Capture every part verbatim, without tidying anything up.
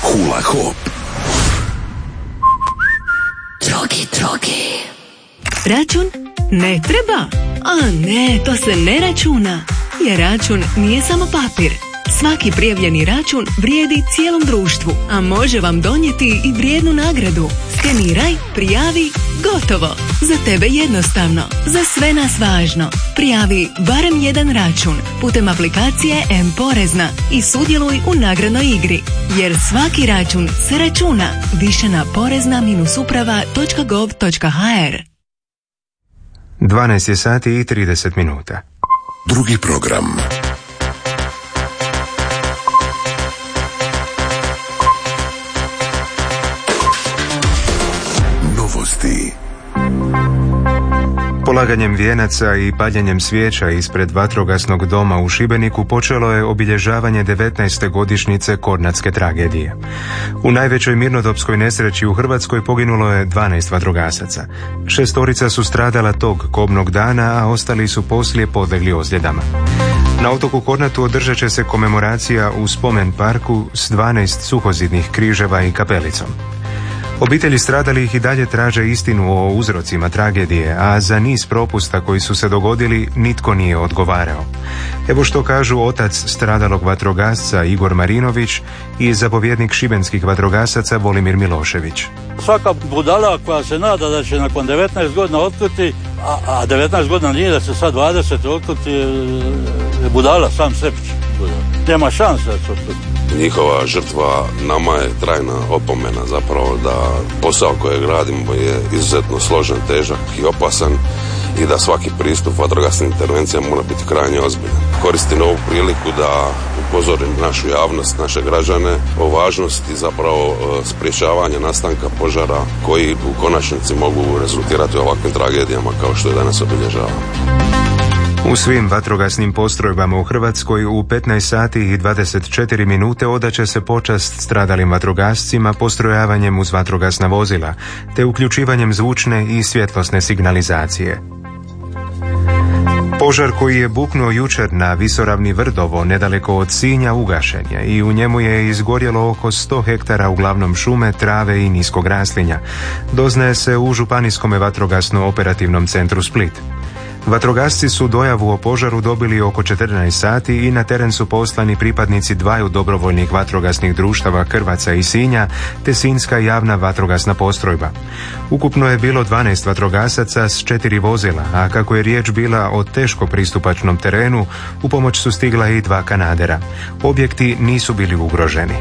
Hula Hop. Drogi, drogi. Račun? Ne treba? A ne, to se ne računa. Jer račun nije samo papir. Svaki prijavljeni račun vrijedi cijelom društvu, a može vam donijeti i vrijednu nagradu. Skeniraj, prijavi, gotovo. Za tebe jednostavno, za sve nas važno. Prijavi barem jedan račun putem aplikacije M-Porezna i sudjeluj u nagradnoj igri. Jer svaki račun se računa. Više na porezna uprava točka gov točka ha er. dvanaest je sati i trideset minuta. Drugi program. Novosti. Polaganjem vijenaca i paljenjem svijeća ispred vatrogasnog doma u Šibeniku počelo je obilježavanje devetnaeste godišnjice Kornatske tragedije. U najvećoj mirnodopskoj nesreći u Hrvatskoj poginulo je dvanaest vatrogasaca. Šestorica su stradala tog kobnog dana, a ostali su poslije podlegli ozljedama. Na otoku Kornatu održat će se komemoracija u spomen parku s dvanaest suhozidnih križeva i kapelicom. Obitelji stradalih i dalje traže istinu o uzrocima tragedije, a za niz propusta koji su se dogodili nitko nije odgovarao. Evo što kažu otac stradalog vatrogasca Igor Marinović i zapovjednik šibenskih vatrogasaca Volimir Milošević. Svaka budala koja se nada da će nakon devetnaest godina otkriti, a, a devetnaest godina nije da se sad dvadeset otkriti, je budala, sam sebić. Nema šanse da se otkriti. Njihova žrtva nama je trajna opomena zapravo da posao kojeg radimo je izuzetno složen, težak i opasan i da svaki pristup vatrogasnim intervencijama mora biti krajnje ozbiljan. Koristim ovu priliku da upozorim našu javnost, naše građane o važnosti zapravo sprječavanja nastanka požara koji u konačnici mogu rezultirati ovakvim tragedijama kao što je danas obilježavamo. U svim vatrogasnim postrojbama u Hrvatskoj u petnaest sati i dvadeset četiri minute odaće se počast stradalim vatrogascima postrojavanjem uz vatrogasna vozila, te uključivanjem zvučne i svjetlosne signalizacije. Požar koji je buknuo jučer na visoravni Vrdovo nedaleko od Sinja ugašen je i u njemu je izgorjelo oko sto hektara uglavnom šume, trave i niskog raslinja. Doznaje se u Županijskom vatrogasno-operativnom centru Split. Vatrogasci su dojavu o požaru dobili oko četrnaest sati i na teren su poslani pripadnici dvaju dobrovoljnih vatrogasnih društava Krvaca i Sinja te Sinjska javna vatrogasna postrojba. Ukupno je bilo dvanaest vatrogasaca s četiri vozila, a kako je riječ bila o teško pristupačnom terenu, u pomoć su stigla i dva kanadera. Objekti nisu bili ugroženi.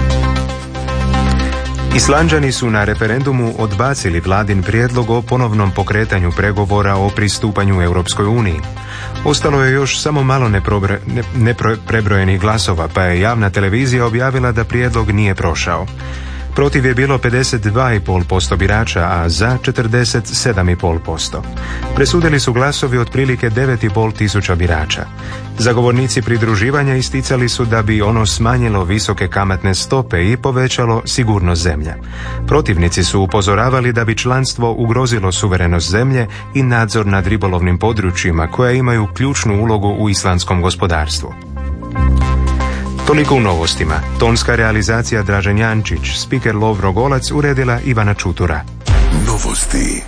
Islanđani su na referendumu odbacili vladin prijedlog o ponovnom pokretanju pregovora o pristupanju Europskoj uniji. Ostalo je još samo malo neprobre, ne, neprebrojenih glasova, pa je javna televizija objavila da prijedlog nije prošao. Protiv je bilo pedeset dva zarez pet posto birača, a za četrdeset sedam zarez pet posto. Presudili su glasovi otprilike devet zarez pet tisuća birača. Zagovornici pridruživanja isticali su da bi ono smanjilo visoke kamatne stope i povećalo sigurnost zemlje. Protivnici su upozoravali da bi članstvo ugrozilo suverenost zemlje i nadzor nad ribolovnim područjima koja imaju ključnu ulogu u islandskom gospodarstvu. Toliko u novostima. Tonska realizacija Dražen Jančić, spiker Lovro Golac, uredila Ivana Čutura. Novosti.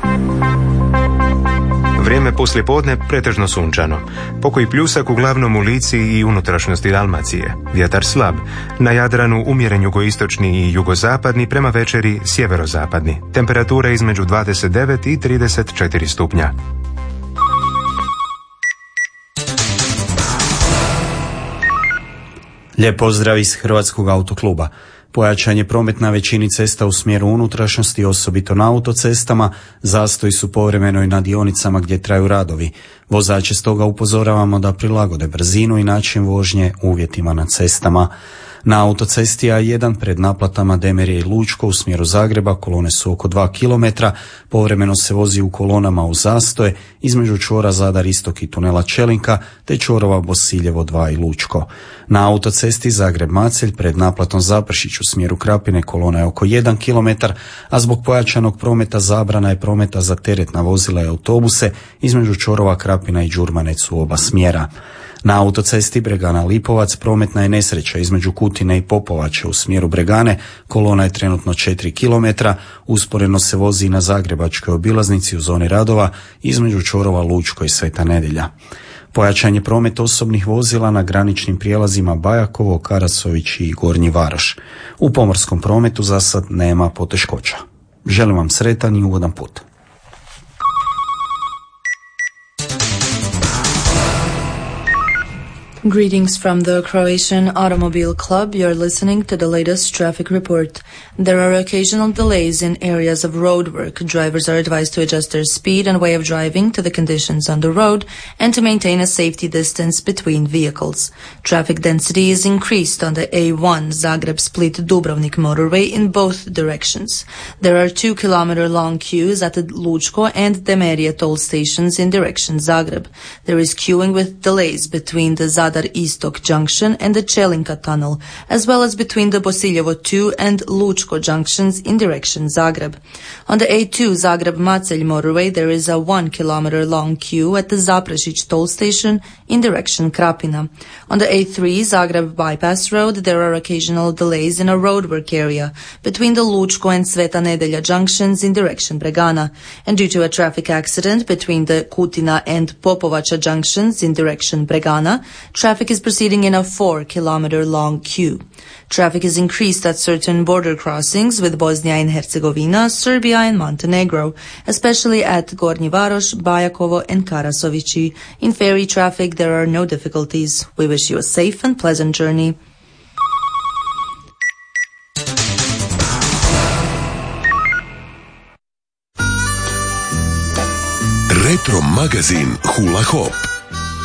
Vrijeme poslijepodne pretežno sunčano. Pokoji pljusak uglavnom u Lici i unutrašnjosti Dalmacije. Vjetar slab. Na Jadranu umjeren jugoistočni i jugozapadni, prema večeri sjeverozapadni. Temperatura između dvadeset devet i trideset četiri stupnja. Lijep pozdrav iz Hrvatskog autokluba. Pojačan je promet na većini cesta u smjeru unutrašnjosti, osobito na autocestama, zastoji su povremeno i na dionicama gdje traju radovi. Vozače stoga upozoravamo da prilagode brzinu i način vožnje uvjetima na cestama. Na autocesti A jedan pred naplatama Demerje i Lučko u smjeru Zagreba kolone su oko dva kilometra, povremeno se vozi u kolonama u zastoje između čvora Zadar Istok i tunela Čelinka te čvorova Bosiljevo dva i Lučko. Na autocesti Zagreb-Macelj pred naplatom Zapršić u smjeru Krapine kolona je oko jedan kilometar, a zbog pojačanog prometa zabrana je prometa za teretna vozila i autobuse između čvorova Krapina i Đurmanec u oba smjera. Na autocesti Bregana-Lipovac prometna je nesreća između Kutine i Popovače u smjeru Bregane, kolona je trenutno četiri kilometra, usporeno se vozi na zagrebačkoj obilaznici u zoni radova između čvorova Lučko i Sveta Nedjelja. Pojačan je promet osobnih vozila na graničnim prijelazima Bajakovo, Karasović i Gornji Varoš. U pomorskom prometu za sad nema poteškoća. Želim vam sretan i ugodan put. Greetings from the Croatian Automobile Club. You're listening to the latest traffic report. There are occasional delays in areas of road work. Drivers are advised to adjust their speed and way of driving to the conditions on the road and to maintain a safety distance between vehicles. Traffic density is increased on the A one Zagreb-Split-Dubrovnik motorway in both directions. There are two kilometer long queues at the Lučko and Demerije toll stations in direction Zagreb. There is queuing with delays between the Zadar Istok junction and the Čelinka tunnel, as well as between the Bosiljevo two and Lučko junctions in direction Zagreb. On the A two Zagreb-Macelj motorway, there is a one kilometer long queue at the Zaprešić toll station in direction Krapina. On the A three Zagreb bypass road, there are occasional delays in a roadwork area between the Lučko and Sveta Nedjelja junctions in direction Bregana, and due to a traffic accident between the Kutina and Popovača junctions in direction Bregana, traffic is proceeding in a four kilometer long queue. Traffic is increased at certain border crossings with Bosnia and Herzegovina, Serbia and Montenegro, especially at Gornji Varoš, Bajakovo and Karasovići. In ferry traffic, there are no difficulties. We wish you a safe and pleasant journey. Retro magazin Hula Hop.